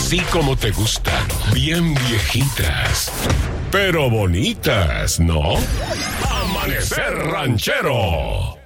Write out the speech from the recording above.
Así como te gustan, bien viejitas, pero bonitas, ¿no? Amanecer Ranchero.